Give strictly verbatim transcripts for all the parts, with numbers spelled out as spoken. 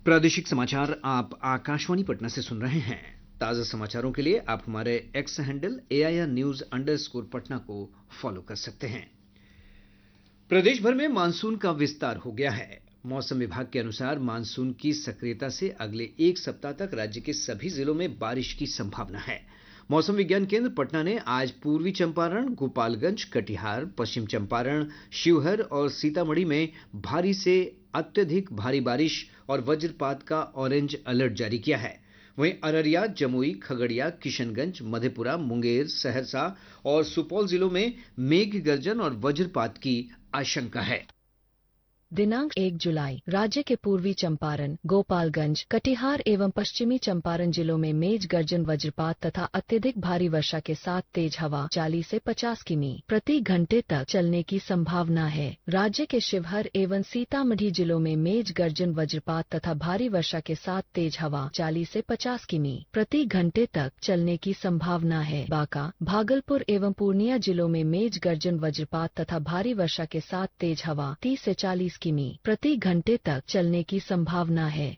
प्रादेशिक समाचार आप आकाशवाणी पटना से सुन रहे हैं। ताजा समाचारों के लिए आप हमारे x handle AIR news underscore Patna को फॉलो कर सकते हैं। प्रदेश भर में मानसून का विस्तार हो गया है। मौसम विभाग के अनुसार मानसून की सक्रियता से अगले एक सप्ताह तक राज्य के सभी जिलों में बारिश की संभावना है। मौसम विज्ञान केंद्र पटना ने आज पूर्वी चंपारण, गोपालगंज, कटिहार, पश्चिम चंपारण, शिवहर और सीतामढ़ी में भारी से अत्यधिक भारी बारिश और वज्रपात का ऑरेंज अलर्ट जारी किया है। वहीं अररिया, जमुई, खगड़िया, किशनगंज, मधेपुरा, मुंगेर, सहरसा और सुपौल जिलों में मेघ गर्जन और वज्रपात की आशंका है। दिनांक एक जुलाई राज्य के पूर्वी चंपारण, गोपालगंज, कटिहार एवं पश्चिमी चंपारण जिलों में मेघ गर्जन, वज्रपात तथा अत्यधिक भारी वर्षा के साथ तेज हवा चालीस से पचास किमी प्रति घंटे तक चलने की संभावना है। राज्य के शिवहर एवं सीतामढ़ी जिलों में मेघ गर्जन, वज्रपात तथा भारी वर्षा के साथ तेज हवा चालीस से पचास किमी प्रति घंटे तक चलने की संभावना है। बांका, भागलपुर एवं पूर्णिया जिलों में मेघ गर्जन, वज्रपात तथा भारी वर्षा के साथ तेज हवा तीस से चालीस किमी प्रति घंटे तक चलने की संभावना है।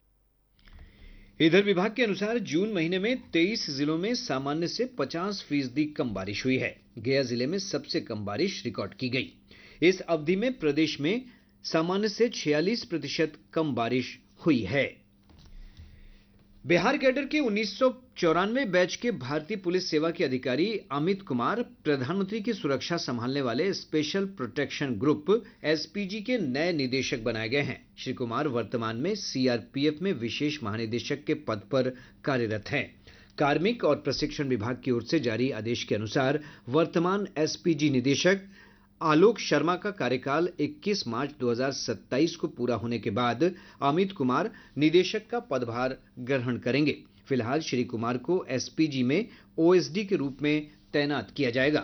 इधर विभाग के अनुसार जून महीने में तेईस जिलों में सामान्य से पचास फीसदी कम बारिश हुई है। गया जिले में सबसे कम बारिश रिकॉर्ड की गई। इस अवधि में प्रदेश में सामान्य से छियालीस प्रतिशत कम बारिश हुई है। बिहार कैडर के उन्नीस सौ चौरानवे बैच के भारतीय पुलिस सेवा के अधिकारी अमित कुमार प्रधानमंत्री की सुरक्षा संभालने वाले स्पेशल प्रोटेक्शन ग्रुप एसपीजी के नए निदेशक बनाए गए हैं। श्री कुमार वर्तमान में सीआरपीएफ में विशेष महानिदेशक के पद पर कार्यरत हैं। कार्मिक और प्रशिक्षण विभाग की ओर से जारी आदेश के अनुसार वर्तमान एसपीजी निदेशक आलोक शर्मा का कार्यकाल इक्कीस मार्च दो हज़ार सत्ताईस को पूरा होने के बाद अमित कुमार निदेशक का पदभार ग्रहण करेंगे। फिलहाल श्री कुमार को एसपीजी में ओएसडी के रूप में तैनात किया जाएगा।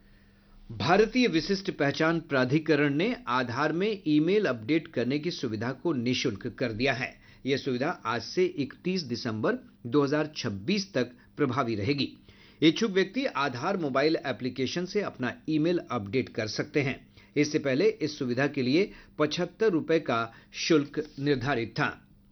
भारतीय विशिष्ट पहचान प्राधिकरण ने आधार में ईमेल अपडेट करने की सुविधा को निःशुल्क कर दिया है। यह सुविधा आज से इकतीस दिसंबर दो हज़ार छब्बीस तक प्रभावी रहेगी। इच्छुक व्यक्ति आधार मोबाइल एप्लीकेशन से अपना ईमेल अपडेट कर सकते हैं। इससे पहले इस सुविधा के लिए पचहत्तर रुपए का शुल्क निर्धारित था।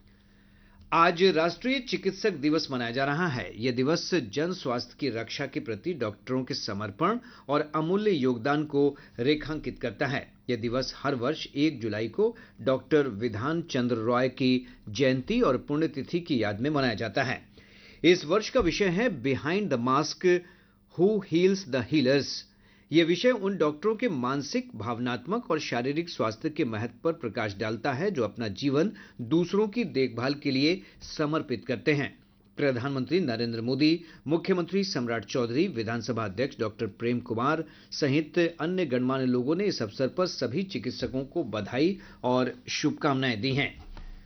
आज राष्ट्रीय चिकित्सक दिवस मनाया जा रहा है। यह दिवस जन स्वास्थ्य की रक्षा के प्रति डॉक्टरों के समर्पण और अमूल्य योगदान को रेखांकित करता है। यह दिवस हर वर्ष एक जुलाई को डॉक्टर विधान चंद्र रॉय की जयंती और पुण्यतिथि की याद में मनाया जाता है। इस वर्ष का विषय है behind the mask, who heels the healers. यह विषय उन डॉक्टरों के मानसिक, भावनात्मक और शारीरिक स्वास्थ्य के महत्व पर प्रकाश डालता है जो अपना जीवन दूसरों की देखभाल के लिए समर्पित करते हैं। प्रधानमंत्री नरेंद्र मोदी, मुख्यमंत्री सम्राट चौधरी, विधानसभा अध्यक्ष डॉक्टर प्रेम कुमार सहित अन्य गणमान्य लोगों ने इस अवसर पर सभी चिकित्सकों को बधाई और शुभकामनाएं दी हैं।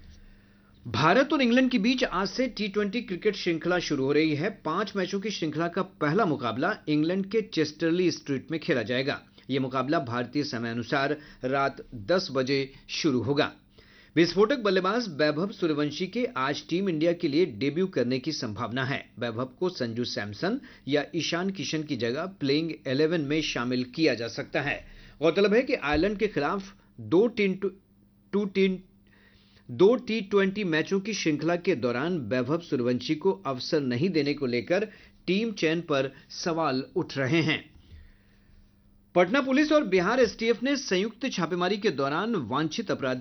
भारत और इंग्लैंड के बीच आज से टी ट्वेंटी क्रिकेट श्रृंखला शुरू हो रही है। पांच मैचों की श्रृंखला का पहला मुकाबला इंग्लैंड के चेस्टरली स्ट्रीट में खेला जाएगा। यह मुकाबला भारतीय समय अनुसार रात दस बजे शुरू होगा। विस्फोटक बल्लेबाज वैभव सूर्यवंशी के आज टीम इंडिया के लिए डेब्यू करने की संभावना है। वैभव को संजू सैमसन या ईशान किशन की जगह प्लेइंग इलेवन में शामिल किया जा सकता है। गौरतलब है कि आयरलैंड के खिलाफ दो टीम टू टीम दो टी ट्वेंटी मैचों की श्रृंखला के दौरान वैभव सूर्यवंशी को अवसर नहीं देने को लेकर टीम चयन पर सवाल उठ रहे हैं। पटना पुलिस और बिहार एसटीएफ ने संयुक्त छापेमारी के दौरान वांछित अपराधी